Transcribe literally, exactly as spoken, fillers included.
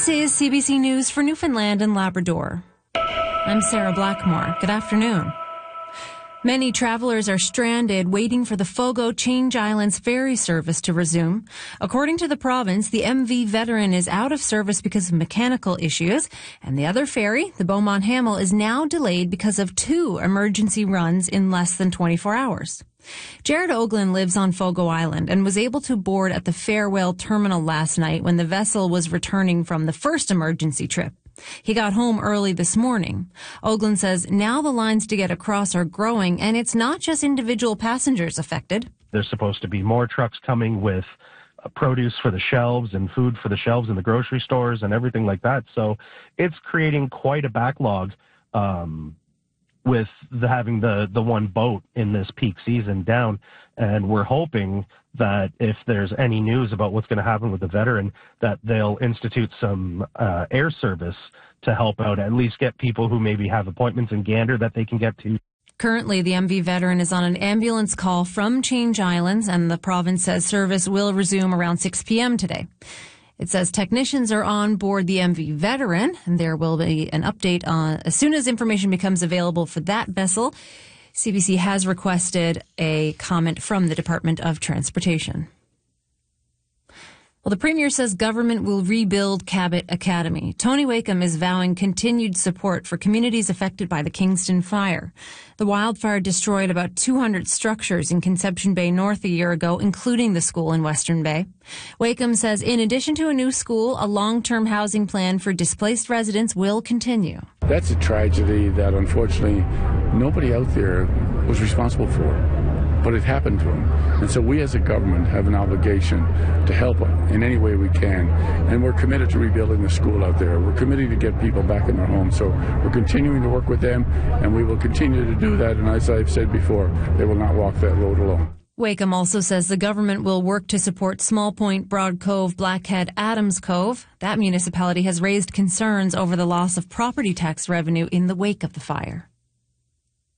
This is C B C News for Newfoundland and Labrador. I'm Sarah Blackmore. Good afternoon. Many travelers are stranded waiting for the Fogo Change Islands ferry service to resume. According to the province, the M V Veteran is out of service because of mechanical issues, and the other ferry, the Beaumont Hamel, is now delayed because of two emergency runs in less than twenty-four hours. Jared Oglin lives on Fogo Island and was able to board at the Farewell Terminal last night when the vessel was returning from the first emergency trip. He got home early this morning. Oglin says now the lines to get across are growing, and it's not just individual passengers affected. There's supposed to be more trucks coming with uh, produce for the shelves and food for the shelves in the grocery stores and everything like that. So it's creating quite a backlog um, with the, having the, the one boat in this peak season down. And we're hoping that if there's any news about what's going to happen with the Veteran, that they'll institute some uh, air service to help out, at least get people who maybe have appointments in Gander that they can get to. Currently, the M V Veteran is on an ambulance call from Change Islands, and the province says service will resume around six p.m. today. It says technicians are on board the M V Veteran, and there will be an update on as soon as information becomes available for that vessel. C B C has requested a comment from the Department of Transportation. Well, the Premier says government will rebuild Cabot Academy. Tony Wakeham is vowing continued support for communities affected by the Kingston fire. The wildfire destroyed about two hundred structures in Conception Bay North a year ago, including the school in Western Bay. Wakeham says in addition to a new school, a long-term housing plan for displaced residents will continue. That's a tragedy that unfortunately nobody out there was responsible for. But it happened to them. And so we as a government have an obligation to help in any way we can. And we're committed to rebuilding the school out there. We're committed to get people back in their homes. So we're continuing to work with them, and we will continue to do that. And as I've said before, they will not walk that road alone. Wakeham also says the government will work to support Small Point, Broad Cove, Blackhead, Adams Cove. That municipality has raised concerns over the loss of property tax revenue in the wake of the fire.